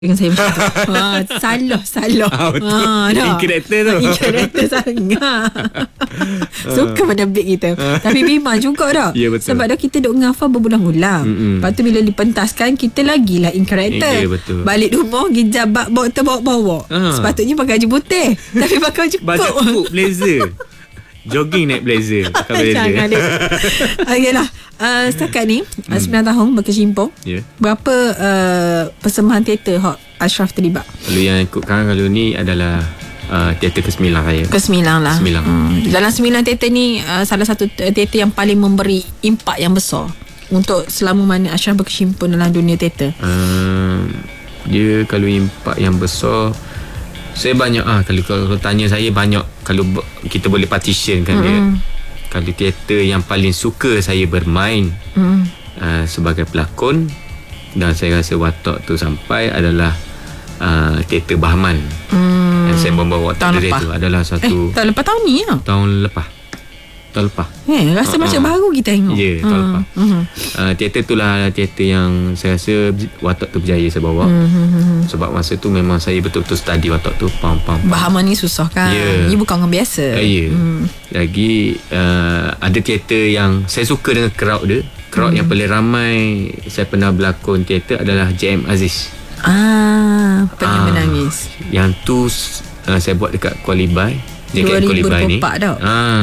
dengan saya macam tu. Salah. In karakter tu. In karakter sangat. Suka pada beg kita. Tapi memang juga dah. Ya, betul. Sebab dah kita duk ngafal berulang-ulang. Lepas tu bila dipentaskan, kita lagilah in karakter. Ya, betul. Balik rumah, gijabak bawa. Sepatutnya pakai baju putih. Tapi pakai baju put blazer. Jogging naik blazer. Pakai blazer. Jangan deh. Okeylah. Setakat ni 9 tahun berkecimpung. Berapa persembahan teater hak Ashraf terlibat? Kalau yang ikutkan kalau ni adalah teater ke-9 saya. Ke-9 lah. 9. Dalam 9 teater ni salah satu teater yang paling memberi impak yang besar untuk selama mana Ashraf berkecimpung dalam dunia teater. Dia kalau impak yang besar, saya banyak kalau tanya saya banyak. Kalau kita boleh partitionkan dia, kalau teater yang paling suka saya bermain sebagai pelakon dan saya rasa watak tu sampai adalah teater Bahman. Yang saya membawa watak dia tu adalah satu tahun ni ya? Tahun lepas. Rasa macam baru kita tengok. Ya, tahun lepas. Teater tu lah teater yang saya rasa watak tu berjaya saya bawa. Sebab masa tu memang saya betul-betul study watak tu. Bahman ni susah kan? Dia bukan orang biasa. Lagi ada teater yang saya suka dengan crowd dia. Crowd yang paling ramai saya pernah berlakon teater adalah JM Aziz. Pengen menangis. Yang tu saya buat dekat Kuala Bai. 2024 tau.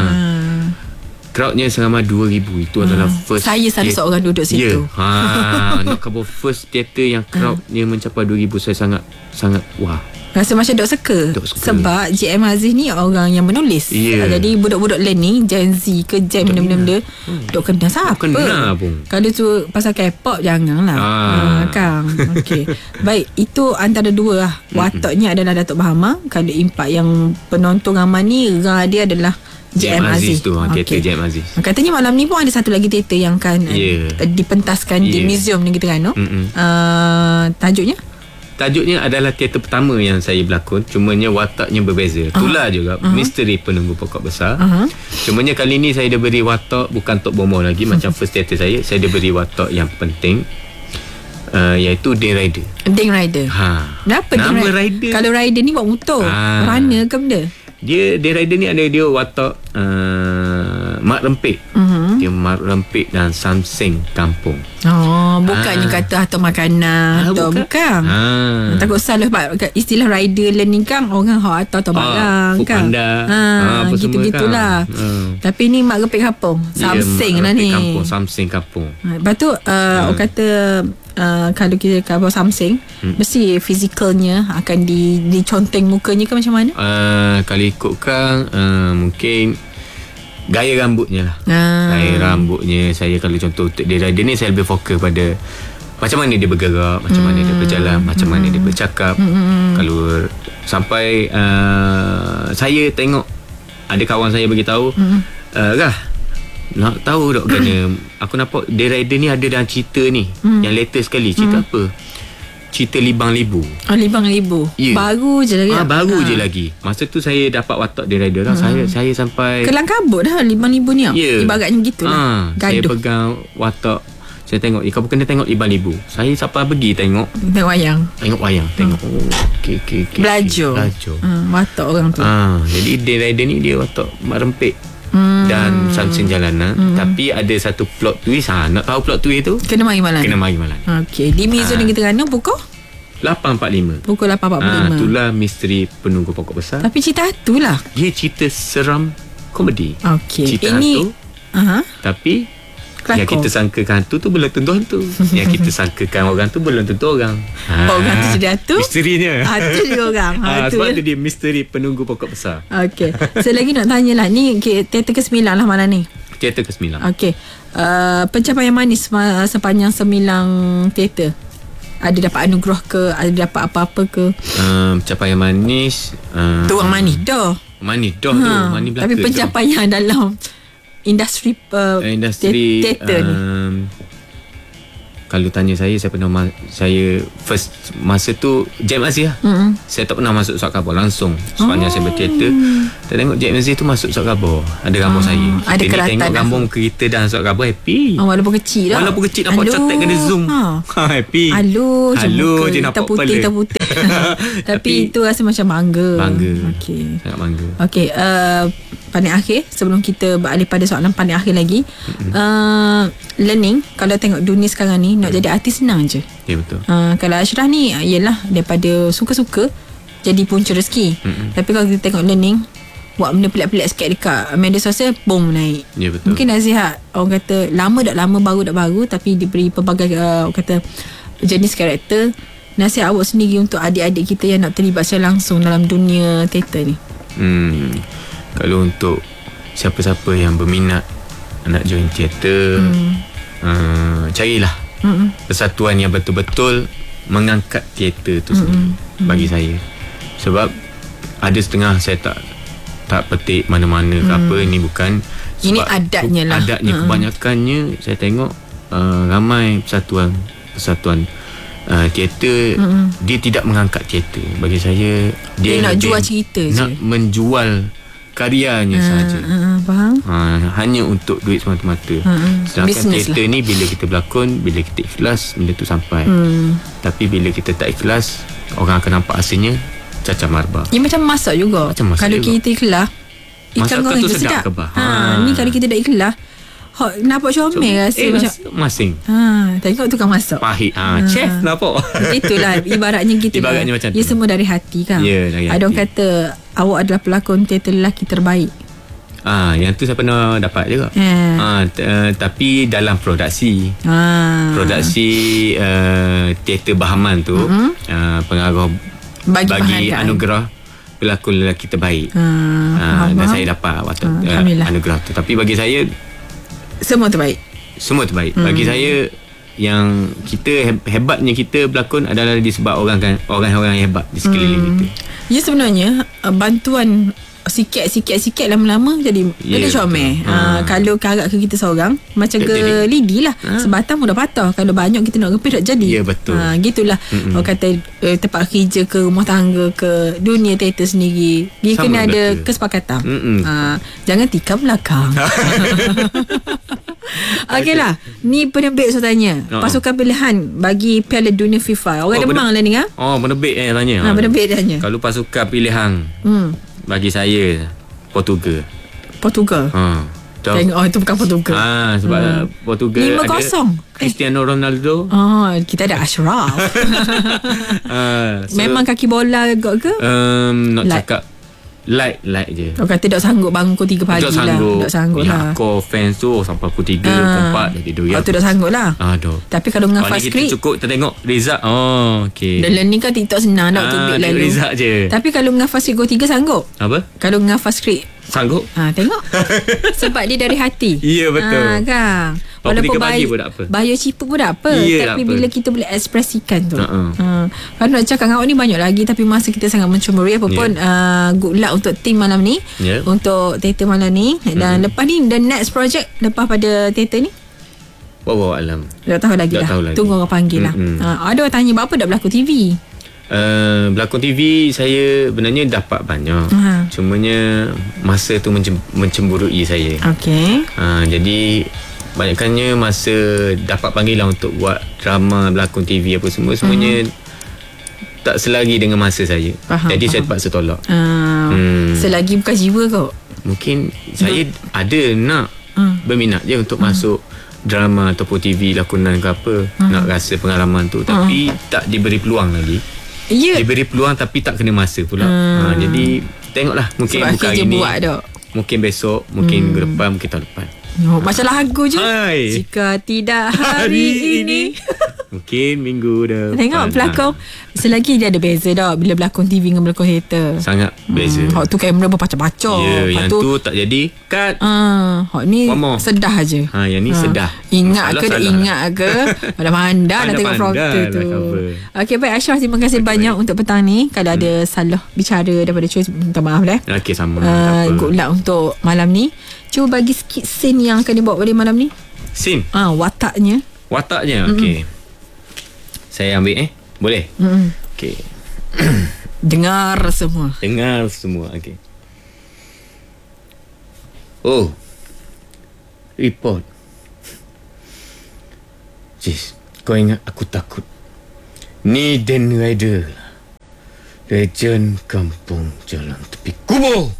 Crowdnya selama 2,000. Itu adalah first. Saya salah seorang duduk situ. Nak cover first teater yang crowdnya mencapai 2,000. Saya sangat wah. Rasa macam dok suka. Sebab JM Aziz ni orang yang menulis. Jadi budak-budak lain ni Gen Z ke Gen benda-benda dok kenal siapa. Kenal pun. Kalau tu pasal K-pop janganlah. Kang. Okey. Baik, itu antara dua lah. Wataknya adalah Datuk Bahama. Kalau impak yang penonton ramai ni dia adalah JM Aziz tu. Teater JM Aziz. Katanya malam ni pun ada satu lagi teater yang kan dipentaskan di museum Negeri Terengganu. Tajuknya adalah teater pertama yang saya berlakon. Cumanya wataknya berbeza. Itulah juga Misteri Penunggu Pokok Besar. Cumanya kali ni saya dah beri watak bukan Tok Bomoh lagi. Macam first teater saya dah beri watak yang penting, iaitu Ding Rider. Ding Rider. Kenapa nama Rider? Kalau Rider ni buat motor, runner ke benda? Dia Rider ni ada dia watak Mak Rempit. Dia Mak Rempit dan Samseng Kampung. Bukannya kata atau makanan atau bukan. Takut salah istilah rider learning kan orang atau barang kan. Gitu-gitulah. Tapi ni Mak Rempit Kampung. Samseng lah ni. Samseng Kampung. Lepas tu orang kata kalau kita cover Samsung mesti fizikalnya akan diconteng mukanya ke macam mana? Kalau ikutkan mungkin gaya rambutnya lah. Gaya rambutnya saya kalau contoh dia ni saya lebih fokus pada macam mana dia bergerak, macam mana dia berjalan, macam mana dia bercakap. Kalau sampai saya tengok ada kawan saya beritahu, nak tahu tak kena aku nampak The Rider ni ada dalam cerita ni yang latest sekali. Cerita apa? Cerita Libang Libu. Libang Libu. Baru je lagi. Baru je lagi. Masa tu saya dapat watak The Rider lah. Saya sampai kelang kabut dah Libang Libu ni. Ibaratnya gitulah. Saya pegang watak. Saya tengok kamu kena tengok Libang Libu. Saya sampai pergi tengok wayang. Tengok okey. Belajar. Watak orang tu. Jadi The Rider ni dia watak Mak Rempit dan Samsung Jalanan. Tapi ada satu plot twist. Nak tahu plot twist tu? Kena mari malam. Okey. Di museum Negeri Terengganu pukul 8.45. Pukul 8.45. Itulah Misteri Penunggu Pokok Besar. Tapi cerita tu lah. Dia cerita seram komedi. Okey. Cerita hantu. Tapi yang kita sangkakan hantu tu belum tentu hantu. Yang kita sangkakan orang tu belum tentu orang. Orang tu jadi hantu. Misterinya. Hantu dia orang. Sebab tu dia Misteri Penunggu Pokok Besar. Okey. Saya lagi nak tanya lah. Ni teater ke-9 lah malam ni. Teater ke-9. Okey. Pencapaian manis sepanjang 9 teater. Ada dapat anugerah ke? Ada dapat apa-apa ke? Pencapaian manis. Tu orang manis dah. Manis dah tu. Manis belaka. Tapi pencapaian dalam industri teater ni kalau tanya saya pernah saya first masa tu Jack McZ lah. Saya tak pernah masuk surat khabar langsung. Sepanjang saya berteater, saya tengok Jack McZ tu masuk surat khabar, ada gambar saya. Ada keratan. Tengok gambar kereta dalam surat khabar, happy. Walaupun kecil dah. Walaupun kecil nampak cetek kena zoom. Happy. Halo je nampak terputih. Tapi itu rasa macam bangga. Okey. Sangat bangga. Okey, pandai akhir sebelum kita beralih pada soalan pandai akhir lagi. Learning, kalau tengok dunia sekarang ni, nak jadi artis senang je. Ya, betul. Kalau Ashraf ni ialah daripada suka-suka jadi punca rezeki. Tapi kalau kita tengok learning, buat benda pelik-pelik sikit dekat media sosial, boom, naik. Ya, betul. Mungkin nasihat orang kata lama, baru baru, tapi diberi pelbagai orang kata jenis karakter. Nasihat awak sendiri untuk adik-adik kita yang nak terlibat secara langsung dalam dunia teater ni. Kalau untuk siapa-siapa yang berminat nak join teater, carilah persatuan yang betul-betul mengangkat teater tu sendiri. Bagi saya, sebab ada setengah saya tak petik mana-mana ke apa. Ini bukan ini adatnya lah. Adatnya kebanyakannya saya tengok ramai persatuan teater, dia tidak mengangkat teater. Bagi saya dia nak jual cerita je, nak menjual karyanya sahaja. Faham? Hanya untuk duit semata-mata. Sedangkan teater ni bila kita berlakon, bila kita ikhlas, benda tu sampai. Tapi bila kita tak ikhlas, orang akan nampak hasilnya cacar marbah. Ia macam masak juga. Kalau kita ikhlas, ikan goreng tu sedap. Ni kalau kita tak ikhlas, nampak comel rasa macam masing. Tengok tukang masak pahit. Chef nampak. Itulah ibaratnya kita. Ibaratnya macam tu. Ia semua dari hati kan. Ada orang kata awak adalah pelakon teater lelaki terbaik. Yang tu saya pernah dapat juga. Tapi dalam produksi teater Bahaman tu, pengarah bagi anugerah pelakon lelaki terbaik. Dan saya dapat anugerah tu. Tapi bagi saya semua terbaik. Bagi saya, yang kita hebatnya kita berlakon adalah disebab orang-orang yang hebat di sekeliling kita. Ya, sebenarnya bantuan sikit lama-lama jadi comel. Kalau karak ke kita seorang, macam ke lidi lah, sebatang mudah patah. Kalau banyak kita nak repis tak jadi. Ya, betul. Gitulah. Orang kata tempat kerja ke rumah tangga ke dunia teater sendiri, dia kena ada kesepakatan. Jangan tikam belakang. Okeylah, ni penerbit saya tanya. Pasukan pilihan bagi Piala Dunia FIFA. Orang Demang lah ni kan? Penerbit tanya. Penerbit tanya. Kalau pasukan pilihan, bagi saya Portugal. Tengok, itu bukan Portugal. Sebab Portugal 5-0 ada Cristiano Ronaldo. Kita ada Ashraf. Memang kaki bola ke? Nak cakap Light je. Orang kata tak sanggup bangun pukul 3 pagi lah. Tak sanggup lah. Hardcore fans tu sampai pukul 3, pukul 4 dah tidur. Tu tak sanggup lah. Tapi kalau dengan fast script, kita cukup kita tengok result. Okay. Dan learning kan TikTok senang nak tubik lalu. Result je. Tapi kalau dengan fast script pukul 3 sanggup. Apa? Kalau dengan fast script sanggup. Tengok. Sebab dia dari hati. Ya, betul. Kan. Walaupun bayar ciput pun tak apa. Tapi bila kita boleh ekspresikan tu. Kalau nak cakap dengan awak ni banyak lagi, tapi masa kita sangat mencemuri. Apa pun good luck untuk tim malam ni, untuk teater malam ni. Dan lepas ni, the next project lepas pada teater ni, Wallahu alam. Tak tahu lagi lah. Tunggu orang panggil lah. Ada orang tanya berapa dah berlakon TV? Berlakon TV saya sebenarnya dapat banyak. Cumanya masa tu mencemburui saya. Jadi banyakkannya masa dapat panggilan untuk buat drama, berlakon TV apa semuanya tak selagi dengan masa saya. Jadi saya terpaksa tolak. Selagi bukan jiwa kau. Mungkin saya ada nak berminat je untuk masuk drama ataupun TV, lakonan ke apa, nak rasa pengalaman tu, tapi tak diberi peluang lagi. Diberi peluang tapi tak kena masa pula. Jadi tengoklah, mungkin sebab bukan hari ni, mungkin besok, mungkin minggu depan, mungkin tahun depan. Macam lagu je. Jika tidak hari ini, mungkin minggu depan. Tengok pelakon, selagi dia ada beza dah bila berlakon TV dengan berlakon teater. Sangat beza. Hak tu kamera berpacak-pacak. Yang tu tak jadi cut. Hak ni sedah aje. Yang ni sedah. Ingat ke pada pandai nak tengok prompter tu. Okey, baik Ashraf, terima kasih banyak untuk petang ni. Kalau ada salah bicara daripada Choice, minta maaf dah. Okey, sama. Good luck untuk malam ni. Cuba bagi sikit scene yang akan dibawa pada malam ni. Scene? Wataknya. Okey. Saya ambil boleh? Okey. Dengar semua. Okey. Oh, report. Cis, kau ingat aku takut? Ni Dan Rider, legend kampung jalan tepi kubur.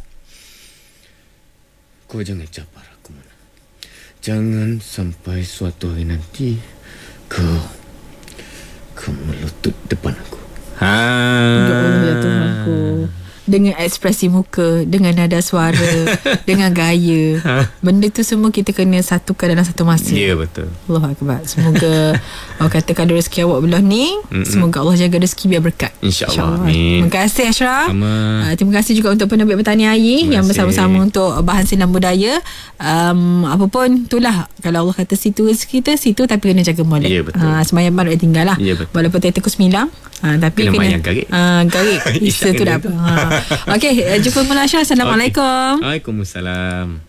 Kau jangan cabar aku, Mona. Jangan sampai suatu hari nanti kau melutut depan aku. Ya Allah, ya Tuhanku. Dengan ekspresi muka, dengan nada suara, dengan gaya. Benda tu semua kita kena satukan dalam satu masa. Ya, betul. Allah Akbar. Semoga Allah kata kalau rezeki awak belah ni, semoga Allah jaga rezeki biar berkat. InsyaAllah. Amin. Terima kasih Ashraf. Terima kasih juga untuk penerbit Petani Air yang bersama-sama untuk bahan silam budaya. Apa pun itulah, kalau Allah kata situ rezeki kita, situ tapi kena jaga molek. Ya, betul. Semaya baru tinggal lah. Ya, betul. Walaupun tetek semilang, tapi kena garik. Isa tu dah apa. Okey, jumpa mula Ashraf. Assalamualaikum. Waalaikumsalam.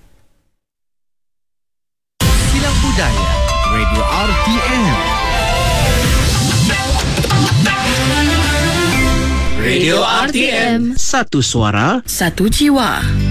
Silang Budaya Radio RTM. Radio RTM. Satu suara, satu jiwa.